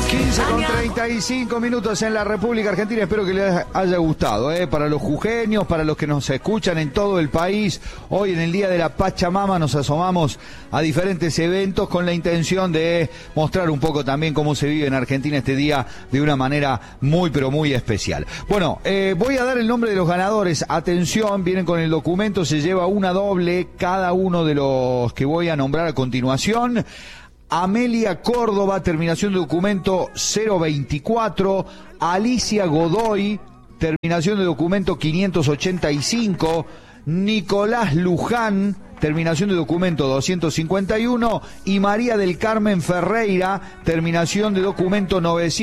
15:35 en la República Argentina. Espero que les haya gustado, para los jujeños, para los que nos escuchan en todo el país. Hoy, en el Día de la Pachamama, nos asomamos a diferentes eventos con la intención de mostrar un poco también cómo se vive en Argentina este día de una manera muy, pero muy especial. Bueno, voy a dar el nombre de los ganadores. Atención, vienen con el documento, se lleva una doble cada uno de los que voy a nombrar a continuación. Amelia Córdoba, terminación de documento 024. Alicia Godoy, terminación de documento 585. Nicolás Luján, terminación de documento 251, y María del Carmen Ferreira, terminación de documento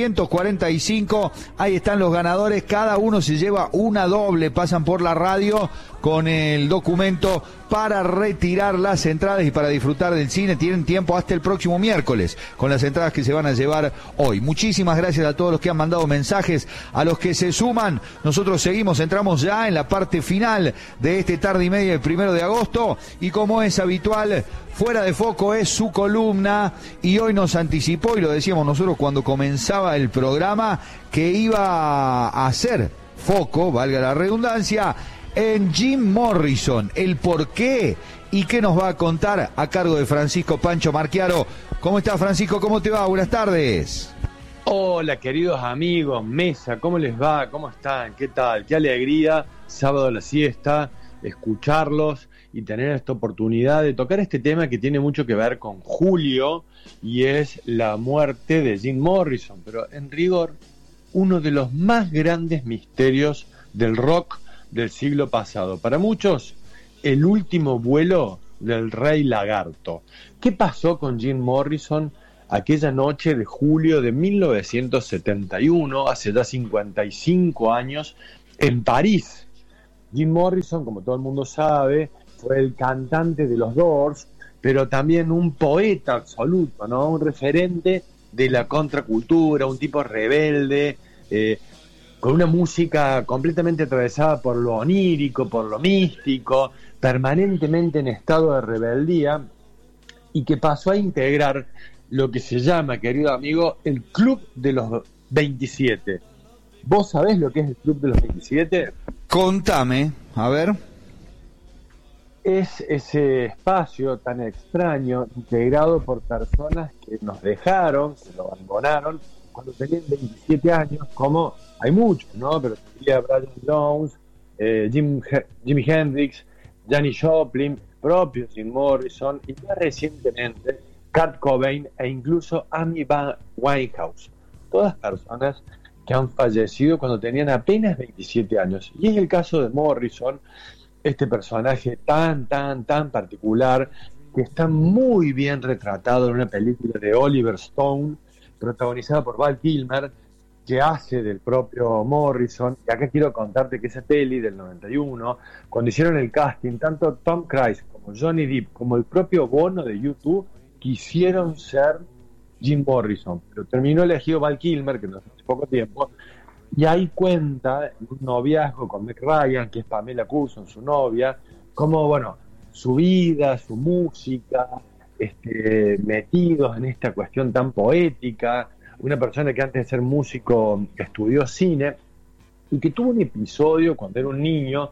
945. Ahí están los ganadores, cada uno se lleva una doble, pasan por la radio con el documento para retirar las entradas y para disfrutar del cine. Tienen tiempo hasta el próximo miércoles con las entradas que se van a llevar hoy. Muchísimas gracias a todos los que han mandado mensajes, a los que se suman. Nosotros seguimos, entramos ya en la parte final de este tarde y media del 1 de agosto, y como es habitual, Fuera de Foco es su columna, y hoy nos anticipó, y lo decíamos nosotros cuando comenzaba el programa, que iba a hacer foco, valga la redundancia, en Jim Morrison. El por qué y qué nos va a contar a cargo de Francisco Pancho Marchiaro. ¿Cómo estás, Francisco? ¿Cómo te va? Buenas tardes. Hola, queridos amigos, mesa, ¿cómo les va? ¿Cómo están? ¿Qué tal? Qué alegría, sábado a la siesta, escucharlos y tener esta oportunidad de tocar este tema que tiene mucho que ver con julio, y es la muerte de Jim Morrison, pero en rigor, uno de los más grandes misterios del rock del siglo pasado. Para muchos, el último vuelo del Rey Lagarto. ¿Qué pasó con Jim Morrison aquella noche de julio de 1971, hace ya 55 años, en París? Jim Morrison, como todo el mundo sabe, fue el cantante de los Doors, pero también un poeta absoluto, ¿no? Un referente de la contracultura, un tipo rebelde, con una música completamente atravesada por lo onírico, por lo místico, permanentemente en estado de rebeldía, y que pasó a integrar lo que se llama, querido amigo, el Club de los 27. ¿Vos sabés lo que es el Club de los 27? Contame, a ver. Es ese espacio tan extraño, integrado por personas que nos dejaron, que lo abandonaron cuando tenían 27 años, como hay muchos, ¿no? Pero sería Brian Jones, Jimi Hendrix, Janis Joplin, propio Jim Morrison, y más recientemente Kurt Cobain e incluso Amy Winehouse. Todas personas que han fallecido cuando tenían apenas 27 años. Y es el caso de Morrison, este personaje tan particular, que está muy bien retratado en una película de Oliver Stone, protagonizada por Val Kilmer, que hace del propio Morrison. Y acá quiero contarte que esa peli del 91, cuando hicieron el casting, tanto Tom Cruise como Johnny Depp, como el propio Bono de U2, quisieron ser Jim Morrison, pero terminó elegido Val Kilmer, que no hace poco tiempo, y ahí cuenta en un noviazgo con Meg Ryan, que es Pamela Coulson, su novia, como, bueno, su vida, su música, metidos en esta cuestión tan poética. Una persona que antes de ser músico estudió cine, y que tuvo un episodio cuando era un niño,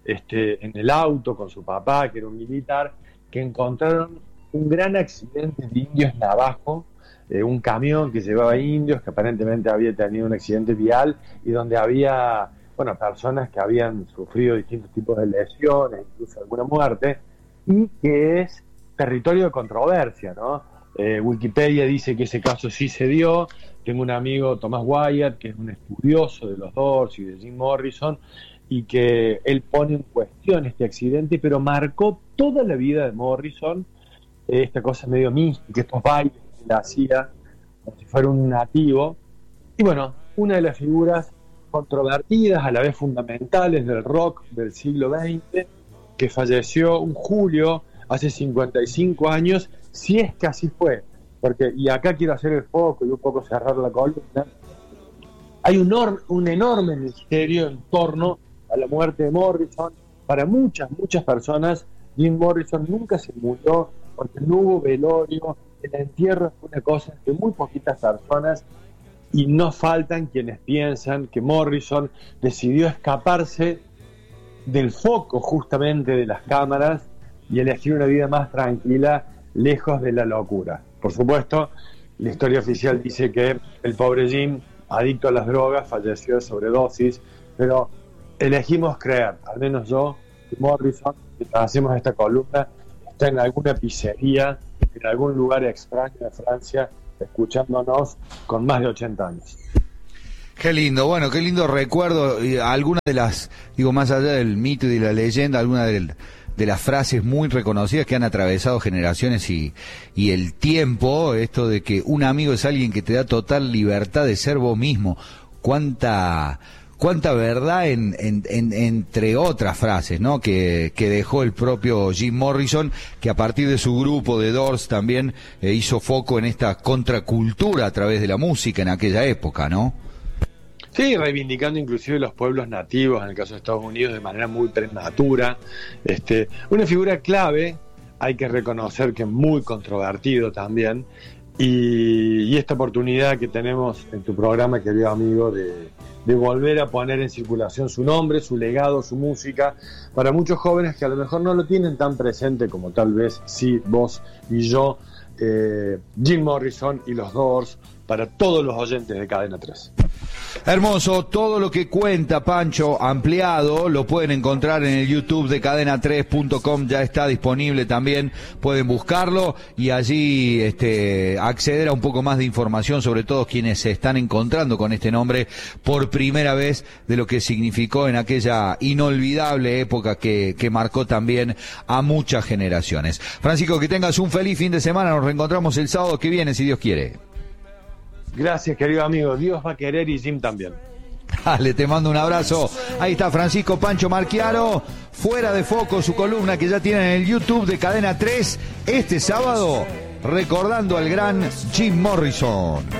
en el auto con su papá, que era un militar, que encontraron un gran accidente de indios navajo, un camión que llevaba indios, que aparentemente había tenido un accidente vial, y donde había, bueno, personas que habían sufrido distintos tipos de lesiones, incluso alguna muerte, y que es territorio de controversia, ¿no? Wikipedia dice que ese caso sí se dio. Tengo un amigo, Thomas Wyatt, que es un estudioso de los Doors y de Jim Morrison, y que él pone en cuestión este accidente, pero marcó toda la vida de Morrison, esta cosa medio mística, estos bailes que él hacía como si fuera un nativo. Y bueno, una de las figuras controvertidas, a la vez fundamentales del rock del siglo XX, que falleció un julio hace 55 años, si es que así fue. Porque, y acá quiero hacer el foco y un poco cerrar la columna, hay un enorme misterio en torno a la muerte de Morrison. Para muchas personas, Jim Morrison nunca se murió, porque no hubo velorio. El entierro fue una cosa que muy poquitas personas y no faltan quienes piensan que Morrison decidió escaparse del foco justamente de las cámaras y elegir una vida más tranquila, lejos de la locura. Por supuesto, la historia oficial dice que el pobre Jim, adicto a las drogas, falleció de sobredosis, pero elegimos creer, al menos yo, que Morrison, mientras hacemos esta columna, está en alguna pizzería, en algún lugar extraño de Francia, escuchándonos con más de 80 años. Qué lindo, bueno, qué lindo recuerdo. Y algunas de las, digo, más allá del mito y de la leyenda, algunas de las frases muy reconocidas que han atravesado generaciones y el tiempo, esto de que un amigo es alguien que te da total libertad de ser vos mismo. Cuánta verdad entre otras frases, ¿no? Que dejó el propio Jim Morrison, que a partir de su grupo de Doors también hizo foco en esta contracultura a través de la música en aquella época, ¿no? Sí, reivindicando inclusive los pueblos nativos, en el caso de Estados Unidos, de manera muy prematura. Una figura clave, hay que reconocer que muy controvertido también, y esta oportunidad que tenemos en tu programa, querido amigo, de volver a poner en circulación su nombre, su legado, su música, para muchos jóvenes que a lo mejor no lo tienen tan presente como tal vez sí vos y yo, Jim Morrison y los Doors, para todos los oyentes de Cadena 3. Hermoso, todo lo que cuenta Pancho ampliado lo pueden encontrar en el YouTube de cadena3.com, ya está disponible también, pueden buscarlo y allí acceder a un poco más de información, sobre todo quienes se están encontrando con este nombre por primera vez, de lo que significó en aquella inolvidable época que marcó también a muchas generaciones. Francisco, que tengas un feliz fin de semana, nos reencontramos el sábado que viene, si Dios quiere. Gracias, querido amigo. Dios va a querer y Jim también. Dale, te mando un abrazo. Ahí está Francisco Pancho Marchiaro, Fuera de Foco, su columna que ya tienen en el YouTube de Cadena 3 este sábado, recordando al gran Jim Morrison.